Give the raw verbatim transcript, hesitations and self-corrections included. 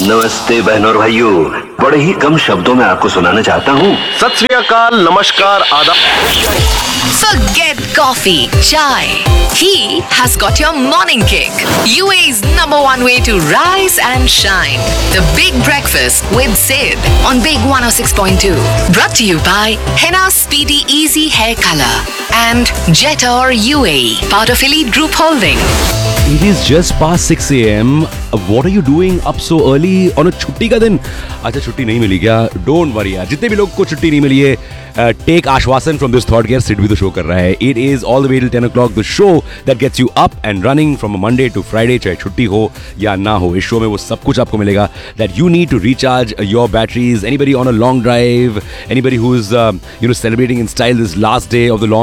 नमस्ते बहनों और भाइयों, बड़े ही कम शब्दों में आपको सुनाना चाहता हूँ। सत श्री अकाल, नमस्कार, आदाब। Forget coffee, chai. He has got your morning kick. U A's number one way to rise and shine. The Big Breakfast with Sid on Big one oh six point two. Brought to you by Henna Speedy Easy Hair Color and Jetor U A E, part of Elite Group Holding. It is just past six a.m. What are you doing up so early on a छुट्टी का दिन? अच्छा, छुट्टी नहीं मिली क्या? Don't worry यार, जितने भी लोग को छुट्टी नहीं मिली है, टेक आश्वासन from this thought, यार सिड भी तो शो कर रहा है. It is all the way till ten o'clock, the show that gets you up and running from a Monday to Friday, चाहे छुट्टी हो या ना हो. इस शो में वो सब कुछ आपको मिलेगा that you need to recharge your batteries. Anybody on a long drive, anybody who's uh, you know celebrating in style this last day of the long